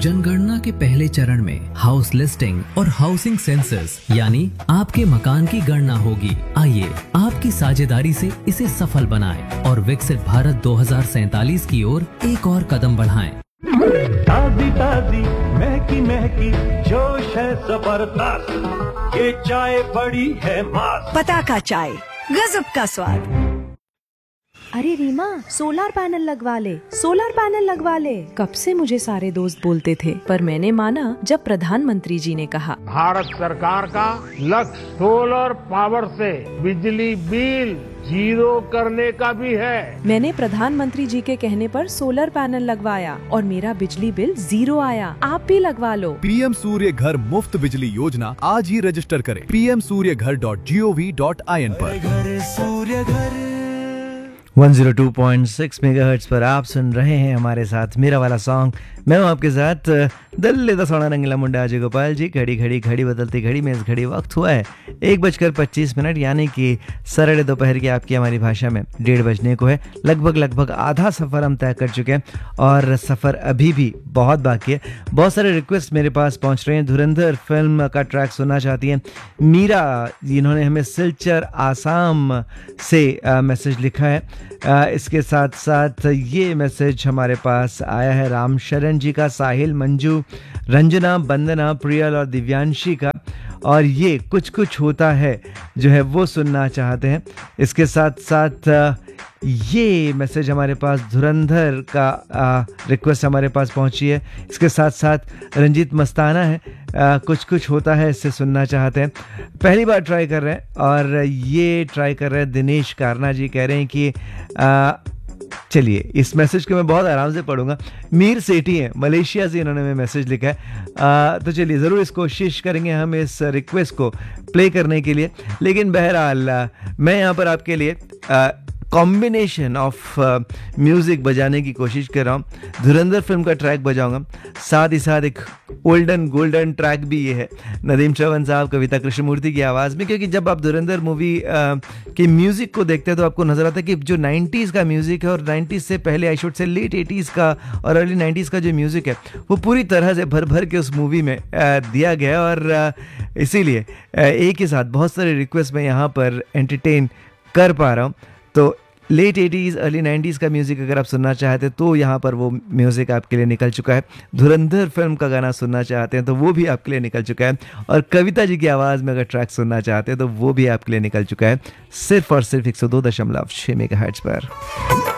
जनगणना के पहले चरण में हाउस लिस्टिंग और हाउसिंग सेंसस यानी आपके मकान की गणना होगी। आइए आपकी साझेदारी से इसे सफल बनाएं और विकसित भारत 2047 की ओर एक और कदम बढ़ाएं। ताजी ताजी महकी महकी जोश है जबरदस्त, ये चाय बड़ी है मस्त। पताका चाय, गजब का स्वाद। अरे रीमा, सोलर पैनल लगवा ले, सोलर पैनल लगवा ले। कब से मुझे सारे दोस्त बोलते थे, पर मैंने माना जब प्रधानमंत्री जी ने कहा। भारत सरकार का लक्ष्य सोलर पावर से बिजली बिल जीरो करने का भी है। मैंने प्रधानमंत्री जी के कहने पर सोलर पैनल लगवाया और मेरा बिजली बिल 0 आया। आप भी लगवा लो। पीएम सूर्य घर मुफ्त बिजली योजना आज ही रजिस्टर करें pmsuryaghar.gov.in पर। घर सूर्य घर 102.6 मेगाहर्ट्ज पर आप सुन रहे हैं हमारे साथ मेरा वाला सॉन्ग। मैं हूं आपके साथ दिल्ली दा सोना रंगीला मुंडा अजय गोपाल जी। घड़ी बदलती घड़ी में इस घड़ी वक्त हुआ है 1:25 यानी कि सरड़े दोपहर की आपकी हमारी भाषा में 1:30 बजने को है। लगभग आधा सफ़र हम तय कर चुके हैं और सफ़र अभी भी बहुत बाकी है। बहुत सारे रिक्वेस्ट मेरे पास पहुंच रहे हैं। धुरंधर फिल्म का ट्रैक सुनना चाहती हैं मीरा, जिन्होंने हमें सिलचर आसाम से मैसेज लिखा है। इसके साथ साथ ये मैसेज हमारे पास आया है रामशरण जी का, साहिल, मंजू, रंजना, वंदना, प्रियल और दिव्यांशी का, और ये कुछ कुछ होता है जो है वो सुनना चाहते हैं। इसके साथ साथ ये मैसेज हमारे पास धुरंधर का रिक्वेस्ट हमारे पास पहुंची है। इसके साथ साथ रंजीत मस्ताना है, कुछ कुछ होता है इससे सुनना चाहते हैं। पहली बार ट्राई कर रहे हैं और ये ट्राई कर रहे हैं दिनेश कारना जी। कह रहे हैं कि चलिए इस मैसेज को मैं बहुत आराम से पढ़ूंगा। मीर सेठी हैं, मलेशिया से इन्होंने हमें मैसेज लिखा है। तो चलिए ज़रूर इस कोशिश करेंगे हम इस रिक्वेस्ट को प्ले करने के लिए। लेकिन बहरहाल मैं यहाँ पर आपके लिए कॉम्बिनेशन ऑफ म्यूज़िक बजाने की कोशिश कर रहा हूँ। धुरंधर फिल्म का ट्रैक बजाऊंगा, साथ ही साथ एक गोल्डन ट्रैक भी ये है नदीम श्रवण साहब, कविता कृष्णमूर्ति की आवाज़ में। क्योंकि जब आप धुरंधर मूवी के म्यूज़िक को देखते हैं तो आपको नज़र आता है कि जो 90s का म्यूज़िक है और 90s से पहले I should say late 80s का और अर्ली 90s का जो म्यूज़िक है वो पूरी तरह से भर के उस मूवी में दिया गया है। और इसीलिए एक ही साथ बहुत सारे रिक्वेस्ट मैं यहाँ पर एंटरटेन कर पा रहा हूँ। तो लेट 80s अर्ली 90s का म्यूज़िक अगर आप सुनना चाहते हैं तो यहाँ पर वो म्यूज़िक आपके लिए निकल चुका है। धुरंधर फिल्म का गाना सुनना चाहते हैं तो वो भी आपके लिए निकल चुका है। और कविता जी की आवाज़ में अगर ट्रैक सुनना चाहते हैं तो वो भी आपके लिए निकल चुका है, सिर्फ और सिर्फ 102.6 मेगाहर्ट्ज़ पर।